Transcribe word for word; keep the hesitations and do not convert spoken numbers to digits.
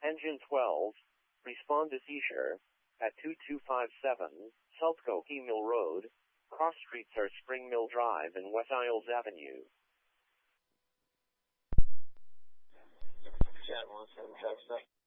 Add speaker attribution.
Speaker 1: Engine twelve, respond to seizure at two two five seven South Coquille Mill Road. Cross streets are Spring Mill Drive and West Isles Avenue.
Speaker 2: Chat one seven seven.